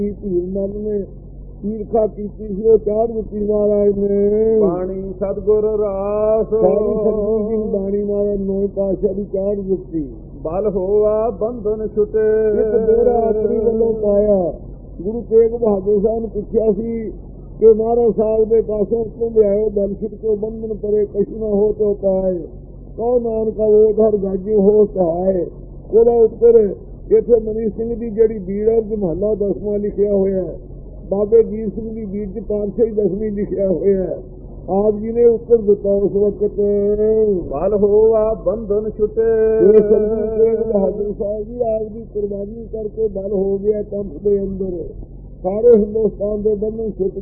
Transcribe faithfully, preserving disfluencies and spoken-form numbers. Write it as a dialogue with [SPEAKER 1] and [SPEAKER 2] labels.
[SPEAKER 1] ਧੀਰ ਮਨ ਨੇ ਈਰਖਾ ਕੀਤੀ ਸੀ ਉਹ ਚਾੜ ਦਿੱਤੀ ਮਹਾਰਾਜ ਨੇ।
[SPEAKER 2] ਬਾਣੀ ਸਤਿਗੁਰ ਰਾਸ
[SPEAKER 1] ਸਾਰੀ ਸਤਿਗੁਰੂ ਜੀ ਦੀ ਬਾਣੀ ਮਹਾਰਾਜ ਨੌ ਪਾਤਸ਼ਾਹ ਦੀ ਚਾੜ ਦਿੱਤੀ।
[SPEAKER 2] ਬਲ ਹੋਆ ਬੰਧਨ ਛੁਟੇ
[SPEAKER 1] ਇੱਕ ਡੋਰਾ ਆਪਣੀ ਵੱਲੋਂ ਪਾਇਆ। ਗੁਰੂ ਤੇਗ ਬਹਾਦਰ ਸਾਹਿਬ ਨੂੰ ਪੁੱਛਿਆ ਸੀ ਕਿ ਮਹਾਰਾਜ ਸਾਹਿਬ ਦੇ ਪਾਸੋਂ ਕਿਉਂ ਲਿਆਇਓ ਬਲ ਛੁਟ ਕੇ ਬੰਧਨ ਪਰੇ ਕਛੁ ਨਾ ਹੋ ਤੋ ਪਾਏ ਕਉ ਨਾਨਕਾ ਉਹ ਘਰ ਗਾਜੇ ਹੋ ਸਹਾਏ। ਉਹਦਾ ਉੱਤਰ ਇੱਥੇ ਮਨੀ ਸਿੰਘ ਦੀ ਜਿਹੜੀ ਬੀੜ ਹੈ ਮਹੱਲਾ ਦਸਵਾਂ ਲਿਖਿਆ ਹੋਇਆ ਹੈ। ਬਾਬੇ ਜੀਰ ਸਿੰਘ ਦੀ ਬੀੜ ਚ ਪਾਤਸ਼ਾਹੀ ਦਸਵੀਂ ਲਿਖਿਆ ਹੋਇਆ ਹੈ। ਆਪ ਜੀ ਨੇ ਉੱਤਰ ਦਿੱਤਾ ਉਸ ਵਕਤ
[SPEAKER 2] ਬਲ ਹੋਆ ਬੰਧਨ ਛੁਟੇ।
[SPEAKER 1] ਬਹਾਦਰ ਸਾਹਿਬ ਜੀ ਆਪ ਦੀ ਕੁਰਬਾਨੀ ਕਰਕੇ ਬਲ ਹੋ ਗਿਆ ਕੰਪ ਦੇ ਅੰਦਰ। ਸਾਰੇ ਹਿੰਦੁਸਤਾਨ ਦੇ ਬੰਧਨ ਛੁੱਟ